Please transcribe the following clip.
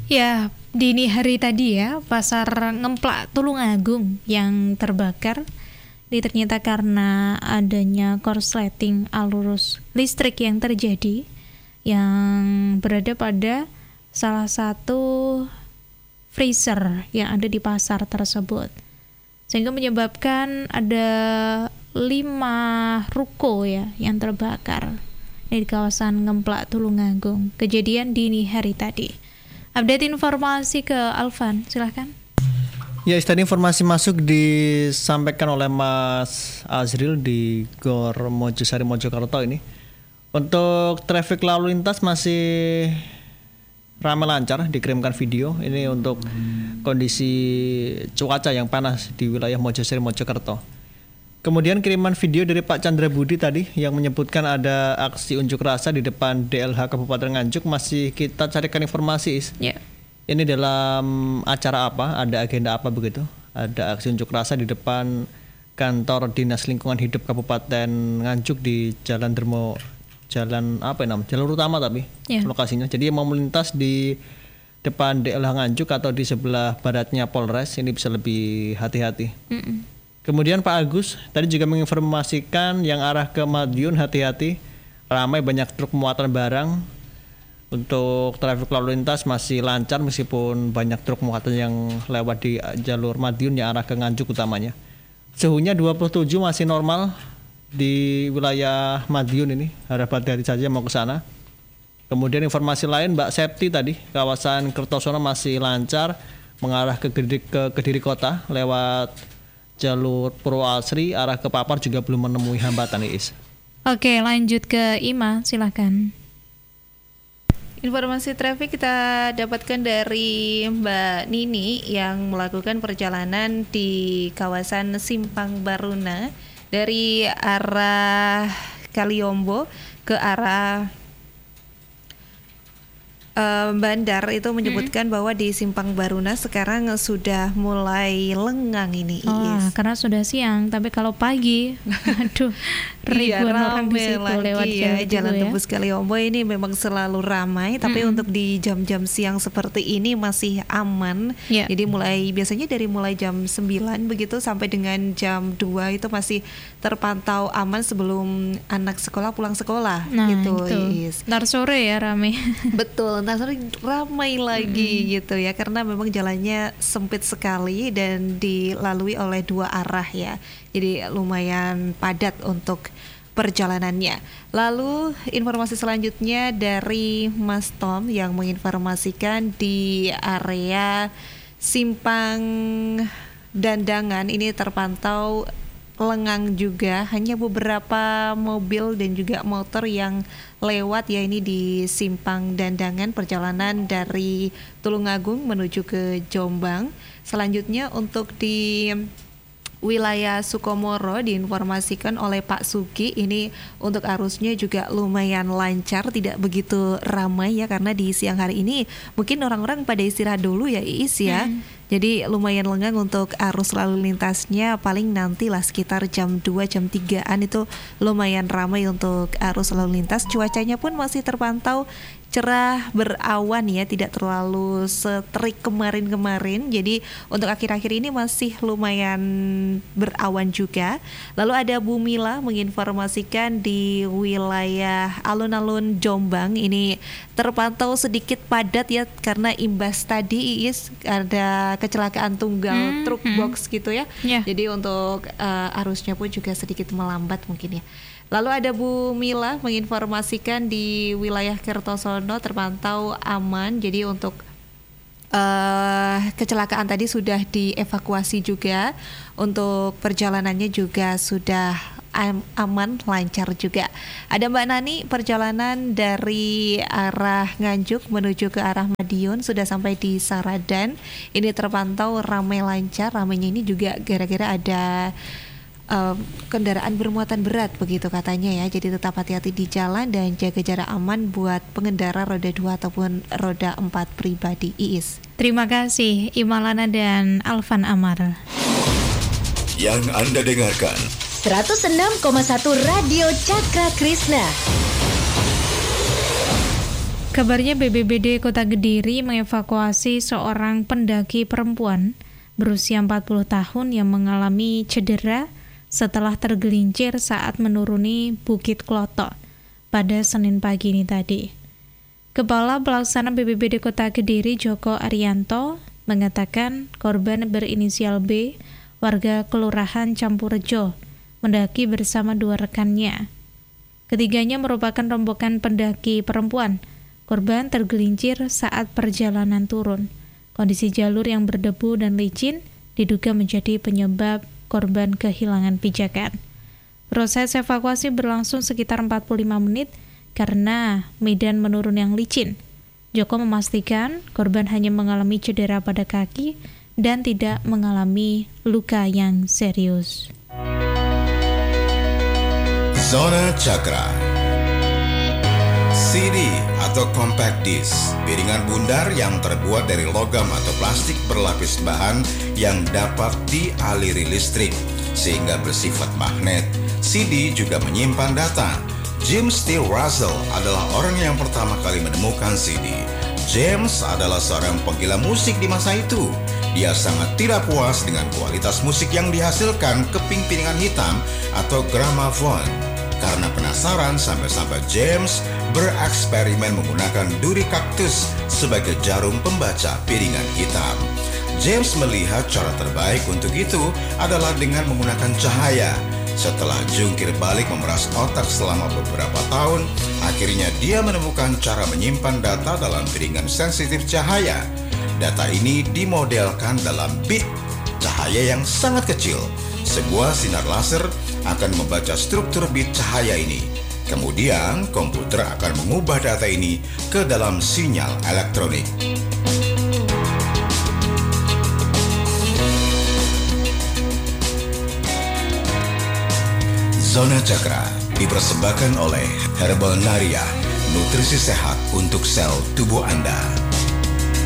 Ya, dini hari tadi ya, pasar Ngemplak Tulungagung yang terbakar. Ini ternyata karena adanya korsleting arus listrik yang terjadi yang berada pada salah satu freezer yang ada di pasar tersebut. Sehingga menyebabkan ada 5 ruko ya yang terbakar di kawasan Ngemplak Tulungagung. Kejadian dini hari tadi. Update informasi ke Alvan, silahkan. Ya, tadi informasi masuk disampaikan oleh Mas Azril di Gor Mojosari Mojokerto ini. Untuk traffic lalu lintas masih ramai lancar, dikirimkan video. Ini untuk kondisi cuaca yang panas di wilayah Mojosari Mojokerto. Kemudian kiriman video dari Pak Chandra Budi tadi yang menyebutkan ada aksi unjuk rasa di depan DLH Kabupaten Nganjuk. Masih kita carikan informasi, Ya. Ini dalam acara apa? Ada agenda apa begitu? Ada aksi unjuk rasa di depan kantor Dinas Lingkungan Hidup Kabupaten Nganjuk di Jalan Dermo, jalan apa namanya? Jalur utama tapi lokasinya. Jadi yang mau melintas di depan DLH Nganjuk atau di sebelah baratnya Polres ini bisa lebih hati-hati. Kemudian Pak Agus tadi juga menginformasikan yang arah ke Madiun hati-hati, ramai banyak truk muatan barang. Untuk trafik lalu lintas masih lancar meskipun banyak truk muatan yang lewat di jalur Madiun yang arah ke Nganjuk utamanya. Suhunya 27 masih normal di wilayah Madiun ini, harap hati-hati saja mau ke sana. Kemudian informasi lain Mbak Septi tadi, kawasan Kertosono masih lancar mengarah ke Kediri Kota lewat jalur Purwoasri arah ke Papar juga belum menemui hambatan, Iis. Oke, lanjut ke Ima, silahkan. Informasi trafik kita dapatkan dari Mbak Nini yang melakukan perjalanan di kawasan Simpang Baruna dari arah Kaliombo ke arah Bandar itu menyebutkan bahwa di Simpang Baruna sekarang sudah mulai lengang ini. Karena sudah siang, tapi kalau pagi, aduh, ribuan orang di situ lewat jalan tembus Kaliombo ini memang selalu ramai. Tapi untuk di jam-jam siang seperti ini masih aman. Jadi biasanya dari mulai jam 9 begitu sampai dengan jam 2 itu masih terpantau aman sebelum anak sekolah pulang sekolah. Gitu. Ntar sore ya rame. Betul. Nah, ramai lagi gitu ya, karena memang jalannya sempit sekali dan dilalui oleh 2 arah ya. Jadi lumayan padat untuk perjalanannya. Lalu informasi selanjutnya dari Mas Tom yang menginformasikan di area Simpang Dandangan ini terpantau lengang juga, hanya beberapa mobil dan juga motor yang lewat ya ini di Simpang Dandangan perjalanan dari Tulungagung menuju ke Jombang. Selanjutnya untuk di wilayah Sukomoro diinformasikan oleh Pak Sugi ini untuk arusnya juga lumayan lancar, tidak begitu ramai ya karena di siang hari ini mungkin orang-orang pada istirahat dulu ya Iis ya. Jadi lumayan lengang untuk arus lalu lintasnya, paling nantilah sekitar jam 2 jam 3-an itu lumayan ramai untuk arus lalu lintas. Cuacanya pun masih terpantau cerah berawan ya, tidak terlalu seterik kemarin-kemarin. Jadi untuk akhir-akhir ini masih lumayan berawan juga. Lalu ada Bu Mila menginformasikan di wilayah alun-alun Jombang ini terpantau sedikit padat ya karena imbas tadi Iis ada kecelakaan tunggal truk box gitu ya. Jadi untuk arusnya pun juga sedikit melambat mungkin ya. Lalu ada Bu Mila menginformasikan di wilayah Kertosono terpantau aman. Jadi untuk kecelakaan tadi sudah dievakuasi juga. Untuk perjalanannya juga sudah aman, lancar juga. Ada Mbak Nani, perjalanan dari arah Nganjuk menuju ke arah Madiun sudah sampai di Saradan. Ini terpantau ramai lancar. Ramainya ini juga gara-gara ada kendaraan bermuatan berat begitu katanya ya. Jadi tetap hati-hati di jalan dan jaga jarak aman buat pengendara roda 2 ataupun roda 4 pribadi. Iis. Terima kasih Imalana dan Alvan Amar. Yang Anda dengarkan 106,1 Radio Cakra Krishna. Kabarnya BPBD Kota Kediri mengevakuasi seorang pendaki perempuan berusia 40 tahun yang mengalami cedera setelah tergelincir saat menuruni Bukit Klotok pada Senin pagi ini tadi. Kepala Pelaksana BPBD Kota Kediri Joko Arianto mengatakan korban berinisial B, warga Kelurahan Campurejo, mendaki bersama 2 rekannya. Ketiganya merupakan rombongan pendaki perempuan. Korban tergelincir saat perjalanan turun. Kondisi jalur yang berdebu dan licin diduga menjadi penyebab korban kehilangan pijakan. Proses evakuasi berlangsung sekitar 45 menit karena medan menurun yang licin. Joko memastikan korban hanya mengalami cedera pada kaki dan tidak mengalami luka yang serius. Zona Cakra. CD atau compact disc, piringan bundar yang terbuat dari logam atau plastik berlapis bahan yang dapat dialiri listrik sehingga bersifat magnet. CD juga menyimpan data. James T. Russell adalah orang yang pertama kali menemukan CD. James adalah seorang penggila musik di masa itu. Dia sangat tidak puas dengan kualitas musik yang dihasilkan keping piringan hitam atau gramafon. Karena penasaran, sampai-sampai James bereksperimen menggunakan duri kaktus sebagai jarum pembaca piringan hitam. James melihat cara terbaik untuk itu adalah dengan menggunakan cahaya. Setelah jungkir balik memeras otak selama beberapa tahun, akhirnya dia menemukan cara menyimpan data dalam piringan sensitif cahaya. Data ini dimodelkan dalam bit cahaya yang sangat kecil. Sebuah sinar laser akan membaca struktur bit cahaya ini. Kemudian komputer akan mengubah data ini ke dalam sinyal elektronik. Zona Cakra dipersembahkan oleh Herbal Naria, nutrisi sehat untuk sel tubuh Anda.